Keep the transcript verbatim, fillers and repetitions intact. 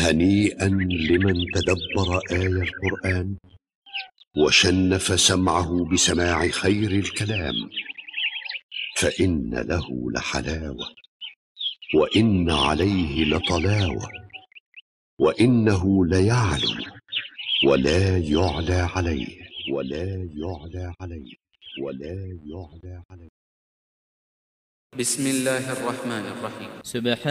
هنيئا لمن تدبر آي القرآن وشنف سمعه بسماع خير الكلام، فإن له لحلاوة وإن عليه لطلاوة، وإنه ليعلو ولا يعلى عليه ولا يعلى عليه ولا يعلى عليه. بسم الله الرحمن الرحيم. سبحان